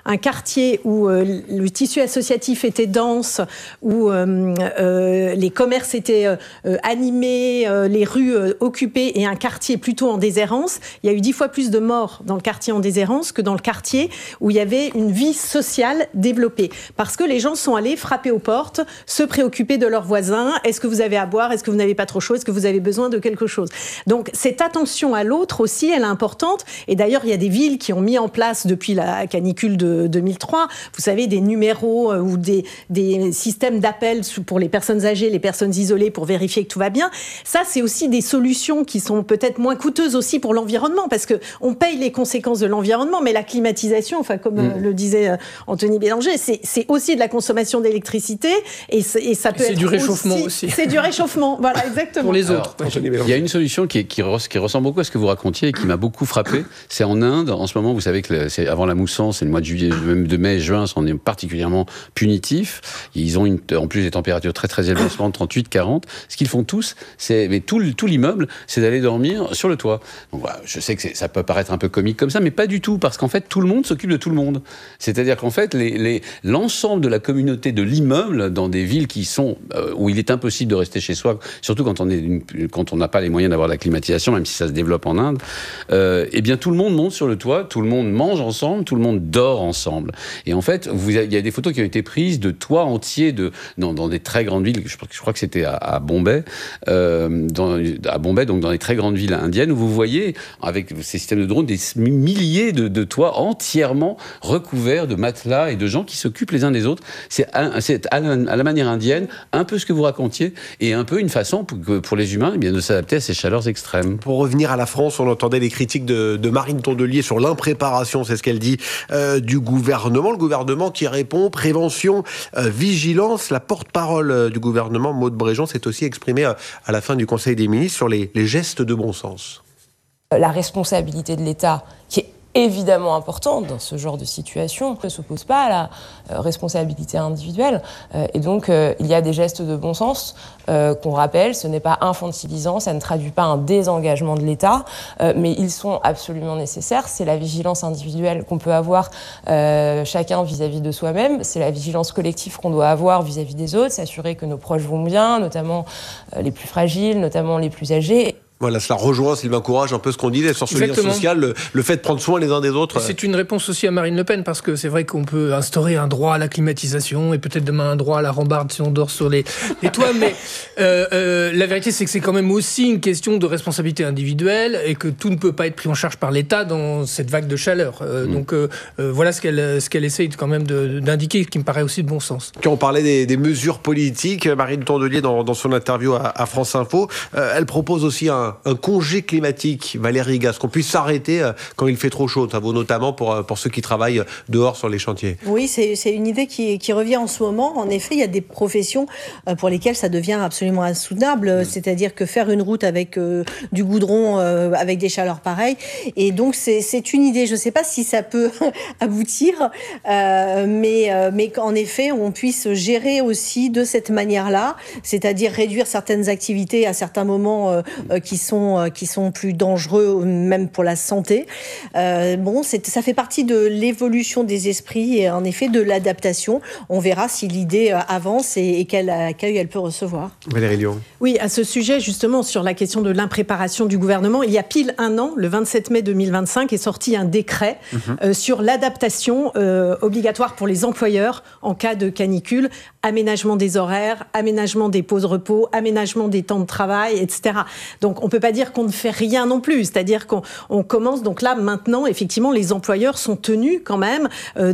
un quartier où le tissu associatif était dense, où les commerces étaient animés, les rues occupées, et un quartier plutôt en déshérence, il y a eu 10 fois plus de morts dans le quartier en déshérence que dans le quartier où il y avait une vie sociale développée. Parce que les gens sont allés frapper aux portes, se préoccuper de leurs voisins. Est-ce que vous avez à boire? Est-ce que vous n'avez pas trop chaud? Est-ce que vous avez besoin de quelque chose? Donc, cette attention à l'autre aussi, elle est importante. Et d'ailleurs, il y a des villes qui ont mis en place, depuis la canicule de 2003, vous savez, des numéros ou des systèmes d'appel pour les personnes âgées, les personnes isolées, pour vérifier que tout va bien. Ça, c'est aussi des solutions qui sont peut-être moins coûteuses aussi pour l'environnement, parce qu'on paye les conséquences de l'environnement, mais la climatisation, enfin, comme le disait Anthony Bélanger, c'est aussi de la consommation d'électricité, et ça peut être du réchauffement aussi. C'est du réchauffement, voilà, exactement. Pour les autres. Il y a une solution qui ressemble beaucoup à ce que vous racontiez et qui m'a beaucoup frappé. C'est en Inde. En ce moment, vous savez que c'est avant la mousson, c'est le mois de juillet, même de mai, juin, sont particulièrement punitifs. Ils ont en plus des températures très très élevées, 38, 40. Ce qu'ils font tous, mais tout l'immeuble, c'est d'aller dormir sur le toit. Donc voilà, je sais que ça peut paraître un peu comique comme ça, mais pas du tout, parce qu'en fait, tout le monde s'occupe de tout le monde. C'est-à-dire qu'en fait, l'ensemble de la communauté de l'immeuble, dans des villes qui sont où il est impossible de rester chez soi, surtout quand on n'a pas les moyens d'avoir la climatisation, même si ça se développe en Inde, eh bien tout le monde monte sur le toit, tout le monde mange ensemble, tout le monde dort ensemble. Et en fait, il y a des photos qui ont été prises de toits entiers dans des très grandes villes. Je crois que c'était à Bombay, à Bombay, donc dans les très grandes villes indiennes, où vous voyez, avec ces systèmes de drones, des milliers de toits entièrement recouverts de matelas et de gens qui s'occupent les uns des autres. C'est à la manière indienne, un peu ce que vous racontiez, et un peu une façon pour les humains de s'adapter à ces chaleurs extrêmes. Pour revenir à la France, on entendait les critiques de Marine Tondelier sur l'impréparation, c'est ce qu'elle dit, du gouvernement. Le gouvernement qui répond prévention, vigilance. La porte-parole du gouvernement, Maud Bréjon, s'est aussi exprimée à la fin du Conseil des ministres sur les gestes de bon sens. La responsabilité de l'État, qui est évidemment importante dans ce genre de situation, ne s'oppose pas à la responsabilité individuelle. Et donc, il y a des gestes de bon sens qu'on rappelle. Ce n'est pas infantilisant, ça ne traduit pas un désengagement de l'État, mais ils sont absolument nécessaires. C'est la vigilance individuelle qu'on peut avoir chacun vis-à-vis de soi-même. C'est la vigilance collective qu'on doit avoir vis-à-vis des autres, s'assurer que nos proches vont bien, notamment les plus fragiles, notamment les plus âgés. Voilà, cela rejoint, Sylvain Courage, un peu ce qu'on disait sur ce lien social, le fait de prendre soin les uns des autres. C'est une réponse aussi à Marine Le Pen, parce que c'est vrai qu'on peut instaurer un droit à la climatisation et peut-être demain un droit à la rambarde si on dort sur les toits, mais la vérité c'est que c'est quand même aussi une question de responsabilité individuelle et que tout ne peut pas être pris en charge par l'État dans cette vague de chaleur. Donc voilà ce qu'elle essaye quand même d'indiquer, qui me paraît aussi de bon sens. Quand on parlait des mesures politiques, Marine Tondelier, dans son interview à France Info, elle propose aussi un congé climatique, Valérie Gasse, qu'on puisse s'arrêter quand il fait trop chaud. Ça vaut notamment pour ceux qui travaillent dehors sur les chantiers. Oui, c'est une idée qui revient en ce moment. En effet, il y a des professions pour lesquelles ça devient absolument insoutenable. C'est-à-dire que faire une route avec du goudron, avec des chaleurs pareilles. Et donc, c'est une idée. Je ne sais pas si ça peut aboutir, mais qu'en effet, on puisse gérer aussi de cette manière-là, c'est-à-dire réduire certaines activités à certains moments qui sont plus dangereux, même pour la santé. Ça fait partie de l'évolution des esprits et en effet de l'adaptation. On verra si l'idée avance et quel accueil elle peut recevoir. Valérie Lyon. Oui, à ce sujet, justement, sur la question de l'impréparation du gouvernement, il y a pile un an, le 27 mai 2025, est sorti un décret sur l'adaptation obligatoire pour les employeurs en cas de canicule, aménagement des horaires, aménagement des pauses repos, aménagement des temps de travail, etc. Donc, on ne peut pas dire qu'on ne fait rien non plus. C'est-à-dire qu'on commence, donc là, maintenant, effectivement, les employeurs sont tenus quand même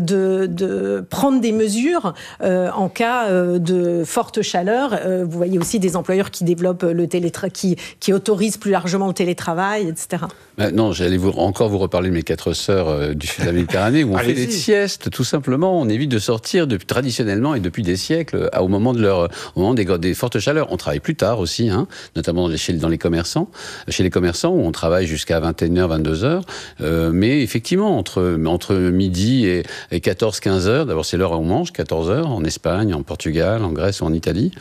de prendre des mesures en cas de forte chaleur. Vous voyez aussi des employeurs qui développent qui autorisent plus largement le télétravail, etc. Non, j'allais encore vous reparler de mes 4 sœurs du sud de la Méditerranée, où on fait des siestes, tout simplement. On évite de sortir traditionnellement et depuis des siècles au moment des fortes chaleurs. On travaille plus tard aussi, notamment dans les commerçants. chez les commerçants, où on travaille jusqu'à 21h, 22h. Mais effectivement, entre midi et 14-15h, d'abord c'est l'heure où on mange, 14h, en Espagne, en Portugal, en Grèce ou en Italie.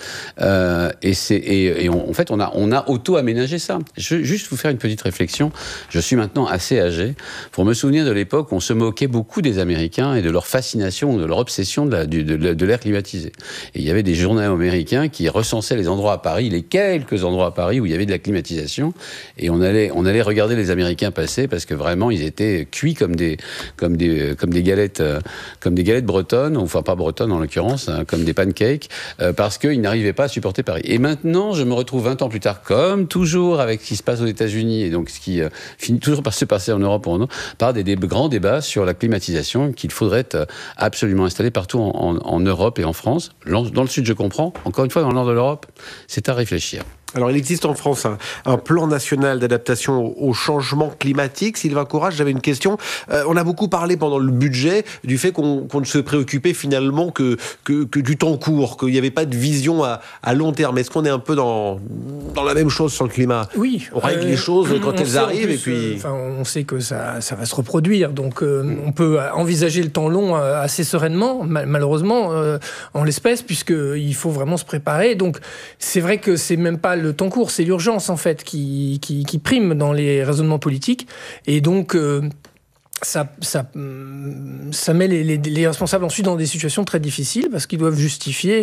En fait, on a auto-aménagé ça. Juste vous faire une petite réflexion. Je suis maintenant assez âgé pour me souvenir de l'époque où on se moquait beaucoup des Américains et de leur fascination, de leur obsession de l'air climatisé. Et il y avait des journaux américains qui recensaient les endroits à Paris, les quelques endroits à Paris où il y avait de la climatisation, et on allait regarder les Américains passer parce que vraiment ils étaient cuits comme des galettes bretonnes, enfin pas bretonnes en l'occurrence, hein, comme des pancakes, parce qu'ils n'arrivaient pas à supporter Paris. Et maintenant, je me retrouve 20 ans plus tard, comme toujours avec ce qui se passe aux États-Unis et donc ce qui finit toujours par se passer en Europe par des grands débats sur la climatisation qu'il faudrait absolument installer partout en Europe et en France. Dans le sud, je comprends. Encore une fois, dans le nord de l'Europe, c'est à réfléchir. Alors, il existe en France un plan national d'adaptation au changement climatique. Sylvain Courage, j'avais une question. On a beaucoup parlé pendant le budget du fait qu'on ne se préoccupait finalement que du temps court, qu'il n'y avait pas de vision à long terme. Est-ce qu'on est un peu dans la même chose sur le climat ? Oui. On règle les choses quand elles arrivent et puis... on sait que ça va se reproduire, donc on peut envisager le temps long assez sereinement, malheureusement, en l'espèce, puisqu'il faut vraiment se préparer. Donc c'est vrai que c'est même pas le temps court, c'est l'urgence en fait qui prime dans les raisonnements politiques, et donc ça met les responsables ensuite dans des situations très difficiles parce qu'ils doivent justifier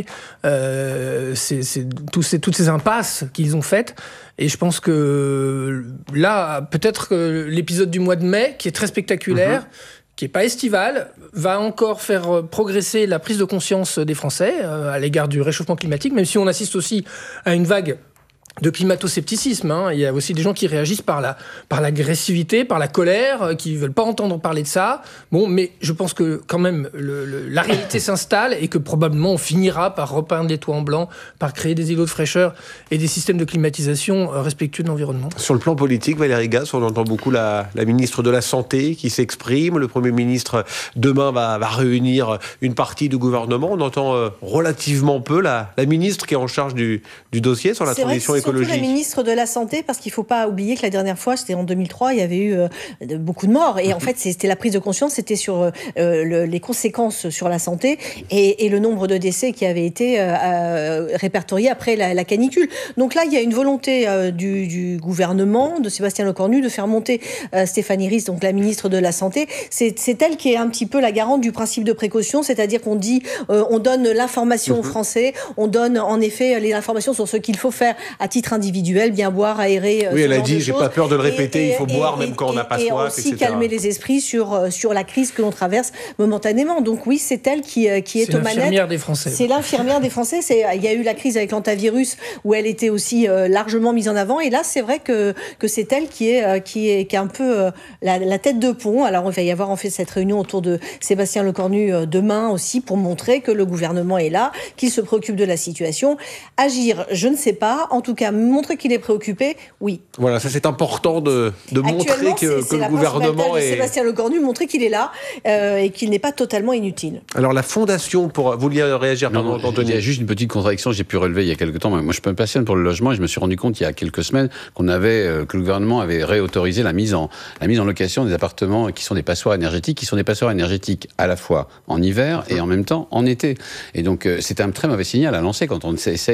toutes ces impasses qu'ils ont faites. Et je pense que là, peut-être que l'épisode du mois de mai, qui est très spectaculaire, qui n'est pas estival, va encore faire progresser la prise de conscience des Français à l'égard du réchauffement climatique, même si on assiste aussi à une vague de climato-scepticisme. Il y a aussi des gens qui réagissent par l'agressivité, par la colère, qui ne veulent pas entendre parler de ça. Bon, mais je pense que quand même la réalité s'installe et que probablement on finira par repeindre les toits en blanc, par créer des îlots de fraîcheur et des systèmes de climatisation respectueux de l'environnement. Sur le plan politique, Valérie Gasse, on entend beaucoup la ministre de la Santé qui s'exprime. Le Premier ministre, demain, va réunir une partie du gouvernement. On entend relativement peu la ministre qui est en charge du dossier sur la transition écologique. Surtout la ministre de la Santé, parce qu'il ne faut pas oublier que la dernière fois, c'était en 2003, il y avait eu beaucoup de morts. Et en fait, c'était la prise de conscience, c'était sur les conséquences sur la santé et le nombre de décès qui avaient été répertoriés après la canicule. Donc là, il y a une volonté du gouvernement, de Sébastien Lecornu, de faire monter Stéphanie Ries, donc la ministre de la Santé. C'est elle qui est un petit peu la garante du principe de précaution, c'est-à-dire qu'on dit, on donne l'information aux Français, on donne en effet les informations sur ce qu'il faut faire à titre individuel, bien boire, aérer. Oui, elle a dit, j'ai pas peur de le répéter, il faut boire même quand on n'a pas soif, etc. Et aussi calmer les esprits sur la crise que l'on traverse momentanément. Donc oui, c'est elle qui est aux manettes. C'est l'infirmière des Français. C'est l'infirmière des Français. Il y a eu la crise avec l'antavirus où elle était aussi largement mise en avant. Et là, c'est vrai que c'est elle qui est un peu la tête de pont. Alors, il va y avoir en fait cette réunion autour de Sébastien Lecornu demain aussi pour montrer que le gouvernement est là, qu'il se préoccupe de la situation. Agir, je ne sais pas. En tout cas, montrer qu'il est préoccupé, oui. Voilà, ça c'est important de montrer que le gouvernement est... Sébastien Lecornu, montrer qu'il est là et qu'il n'est pas totalement inutile. Alors la fondation, vous vouliez réagir, pardon, Anthony. Il y a juste une petite contradiction que j'ai pu relever il y a quelques temps. Moi, je me passionne pour le logement et je me suis rendu compte il y a quelques semaines que le gouvernement avait réautorisé la mise en location des appartements qui sont des passoires énergétiques à la fois en hiver et en même temps en été. Et donc c'est un très mauvais signal à lancer quand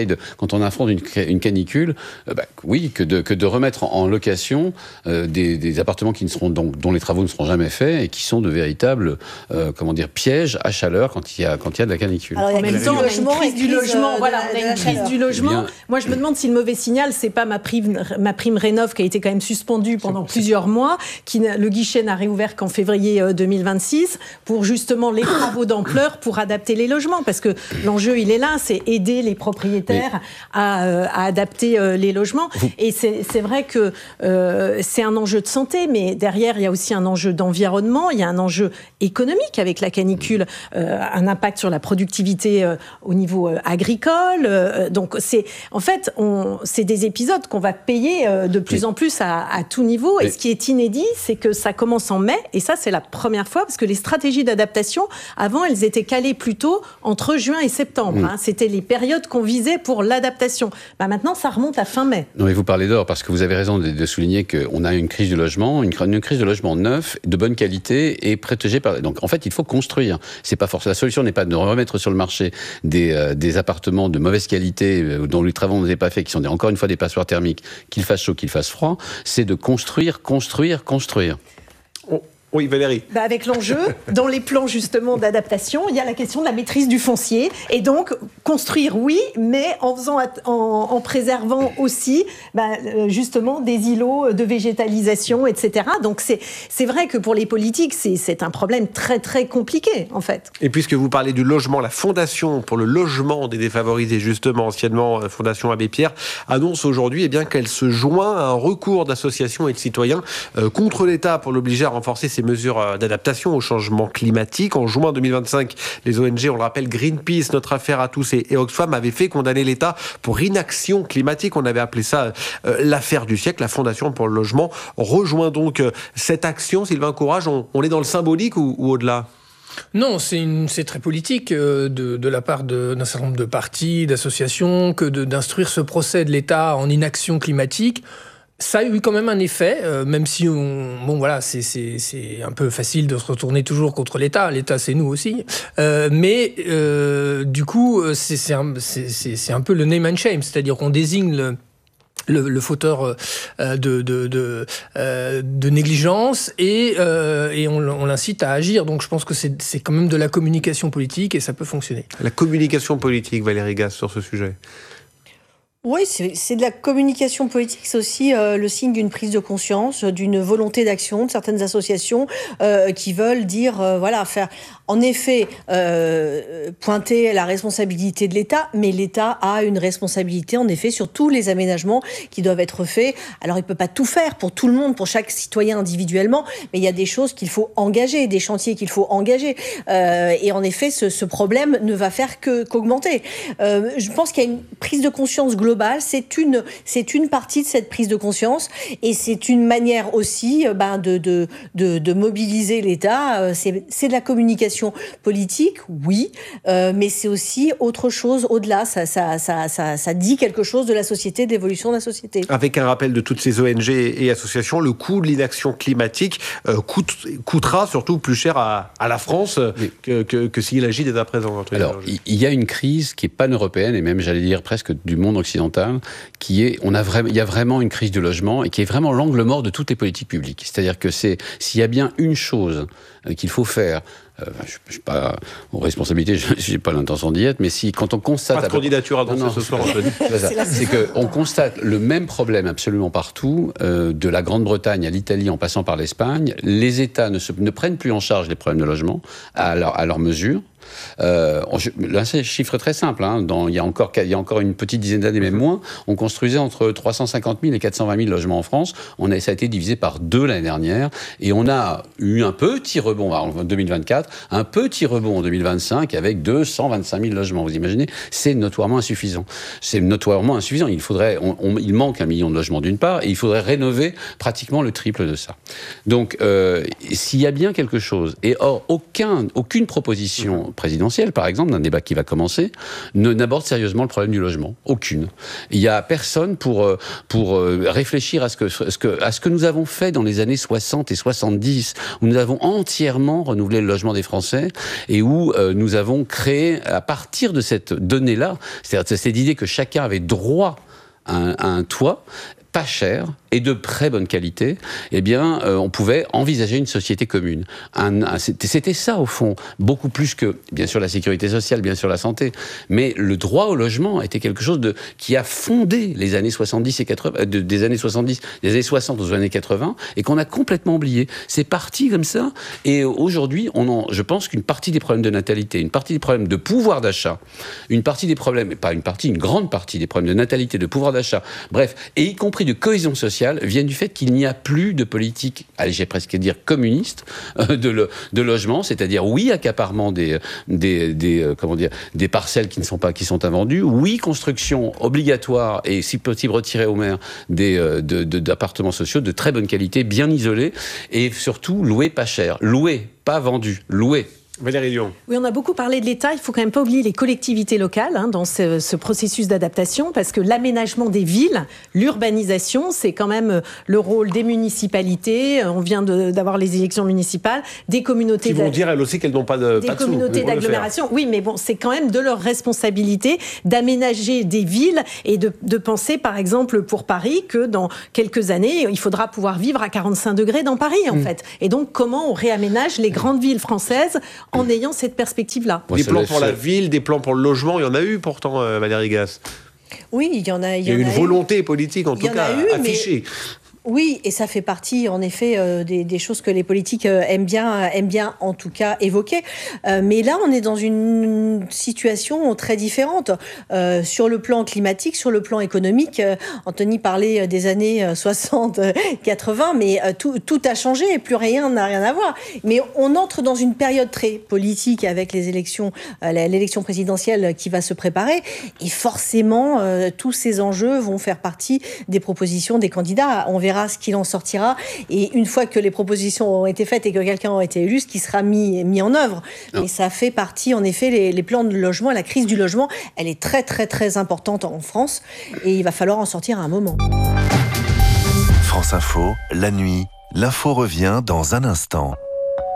on affronte une canicule. Oui, que de remettre en location des appartements dont les travaux ne seront jamais faits et qui sont de véritables pièges à chaleur quand il y a de la canicule. Alors, en même temps, on a une crise du logement. Voilà, on a une crise du logement. Moi, je me demande si le mauvais signal, c'est pas ma prime Rénov qui a été quand même suspendue pendant plusieurs mois, le guichet n'a réouvert qu'en février 2026 pour justement les travaux d'ampleur pour adapter les logements, parce que l'enjeu il est là, c'est aider les propriétaires à adapter les logements. Et c'est vrai que c'est un enjeu de santé, mais derrière il y a aussi un enjeu d'environnement, il y a un enjeu économique avec la canicule, un impact sur la productivité au niveau agricole. Donc c'est des épisodes qu'on va payer de plus en plus à tout niveau. Et ce qui est inédit, c'est que ça commence en mai, et ça c'est la première fois, parce que les stratégies d'adaptation, avant, elles étaient calées plutôt entre juin et septembre. C'était les périodes qu'on visait pour l'adaptation. Maintenant, ça remonte à fin mai. Non, mais vous parlez d'or, parce que vous avez raison de souligner qu'on a une crise du logement, une crise de logement neuf, de bonne qualité et protégé par... Donc, en fait, il faut construire. C'est pas forcément... La solution n'est pas de remettre sur le marché des appartements de mauvaise qualité, dont les travaux n'ont pas fait, qui sont encore une fois des passoires thermiques, qu'il fasse chaud, qu'il fasse froid. C'est de construire. Oui, Valérie. Avec l'enjeu, dans les plans justement d'adaptation, il y a la question de la maîtrise du foncier. Et donc, construire, oui, mais en préservant aussi justement des îlots de végétalisation, etc. Donc, c'est vrai que pour les politiques, c'est un problème très, très compliqué, en fait. Et puisque vous parlez du logement, la Fondation pour le logement des défavorisés, justement, anciennement Fondation Abbé Pierre, annonce aujourd'hui qu'elle se joint à un recours d'associations et de citoyens contre l'État pour l'obliger à renforcer ses mesures d'adaptation au changement climatique. En juin 2025, les ONG, on le rappelle, Greenpeace, Notre Affaire à tous et Oxfam avaient fait condamner l'État pour inaction climatique. On avait appelé ça l'affaire du siècle. La Fondation pour le logement rejoint donc cette action. Sylvain Courage, on est dans le symbolique ou au-delà ? Non, c'est très politique de la part d'un certain nombre de partis, d'associations, que d'instruire ce procès de l'État en inaction climatique. Ça a eu quand même un effet, même si c'est un peu facile de se retourner toujours contre l'État. L'État, c'est nous aussi. Mais du coup, c'est un peu le name and shame, c'est-à-dire qu'on désigne le fauteur de négligence et on l'incite à agir. Donc je pense que c'est quand même de la communication politique et ça peut fonctionner. La communication politique, Valérie Gasse, sur ce sujet. Oui, c'est de la communication politique, c'est aussi le signe d'une prise de conscience, d'une volonté d'action de certaines associations qui veulent dire, faire en effet pointer la responsabilité de l'État, mais l'État a une responsabilité en effet sur tous les aménagements qui doivent être faits. Alors il peut pas tout faire pour tout le monde, pour chaque citoyen individuellement, mais il y a des choses qu'il faut engager, des chantiers qu'il faut engager. Et en effet, ce problème ne va faire qu'augmenter. Je pense qu'il y a une prise de conscience globale. C'est une partie de cette prise de conscience et c'est une manière aussi de mobiliser l'État. C'est de la communication politique, oui, mais c'est aussi autre chose au-delà. Ça dit quelque chose de la société, de l'évolution de la société. Avec un rappel de toutes ces ONG et associations, le coût de l'inaction climatique coûtera surtout plus cher à la France que s'il agit dès à présent. Alors, il y a une crise qui est pan-européenne et même, j'allais dire, presque du monde occidental, qui est, il y a vraiment une crise du logement et qui est vraiment l'angle mort de toutes les politiques publiques. C'est-à-dire que s'il y a bien une chose qu'il faut faire, je ne suis pas aux responsabilités, je n'ai pas l'intention d'y être, mais quand on constate... Pas de candidature à danser ce soir, Anthony. C'est qu'on constate le même problème absolument partout, de la Grande-Bretagne à l'Italie en passant par l'Espagne. Les États ne prennent plus en charge les problèmes de logement à leur mesure. Là, c'est un chiffre très simple. Il y a encore une petite dizaine d'années, même moins, on construisait entre 350 000 et 420 000 logements en France. Ça a été divisé par 2 l'année dernière. Et on a eu un petit rebond en 2024, un petit rebond en 2025 avec 225 000 logements. Vous imaginez ? C'est notoirement insuffisant. Il manque 1 million de logements d'une part, et il faudrait rénover pratiquement le triple de ça. Donc, s'il y a bien quelque chose, et or, aucune proposition présidentielle, par exemple, d'un débat qui va commencer, n'aborde sérieusement le problème du logement. Aucune. Il n'y a personne pour réfléchir à ce que nous avons fait dans les années 60 et 70, où nous avons entièrement renouvelé le logement des Français et où nous avons créé, à partir de cette donnée-là, c'est-à-dire cette idée que chacun avait droit à un toit, pas cher et de très bonne qualité, on pouvait envisager une société commune. C'était ça, au fond, beaucoup plus que, bien sûr, la sécurité sociale, bien sûr, la santé, mais le droit au logement était quelque chose qui a fondé les années 70 et 80, des années 70, des années 60 aux années 80, et qu'on a complètement oublié. C'est parti comme ça, et aujourd'hui, je pense qu'une partie des problèmes de natalité, une partie des problèmes de pouvoir d'achat, une grande partie des problèmes de natalité, de pouvoir d'achat, bref, et y compris de cohésion sociale, viennent du fait qu'il n'y a plus de politique, j'ai presque dire communiste, de logement, c'est-à-dire accaparement des parcelles qui sont invendues, construction obligatoire et si possible retirée aux maires d'appartements sociaux de très bonne qualité, bien isolés et surtout loués pas cher, loués, pas vendus, loués. Valérie Lyon. Oui, on a beaucoup parlé de l'État. Il faut quand même pas oublier les collectivités locales dans ce processus d'adaptation, parce que l'aménagement des villes, l'urbanisation, c'est quand même le rôle des municipalités. On vient d'avoir les élections municipales, des communautés qui vont dire elles aussi qu'elles n'ont pas de communautés d'agglomération. Oui, mais bon, c'est quand même de leur responsabilité d'aménager des villes et de penser, par exemple, pour Paris, que dans quelques années, il faudra pouvoir vivre à 45 degrés dans Paris, en fait. Et donc, comment on réaménage les grandes villes françaises en ayant cette perspective-là. Des plans pour la ville, des plans pour le logement, il y en a eu pourtant, Valérie Gasse. Oui, il y en a. Il y a eu une volonté politique, en tout cas, affichée. Oui, et ça fait partie, en effet, des choses que les politiques aiment bien, en tout cas, évoquer. Mais là, on est dans une situation très différente. Sur le plan climatique, sur le plan économique, Anthony parlait des années 60, 80, mais tout a changé et plus rien n'a rien à voir. Mais on entre dans une période très politique avec les élections, l'élection présidentielle qui va se préparer. Et forcément, tous ces enjeux vont faire partie des propositions des candidats. On verra ce qu'il en sortira, et une fois que les propositions ont été faites et que quelqu'un a été élu, ce qui sera mis en œuvre. Mais ça fait partie, en effet, les plans de logement, la crise du logement, elle est très très très importante en France, et il va falloir en sortir à un moment. France Info, la nuit, l'info revient dans un instant.